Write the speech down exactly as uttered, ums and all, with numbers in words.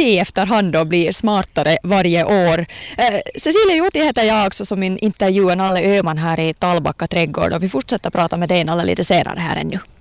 vi efterhand då blir smartare varje år. Eh, Cecilia Juti heter jag också, som min intervjuen Nalle Öhman här i Tallbacka trädgård, och vi fortsätter prata med dig Nalle lite senare här ännu.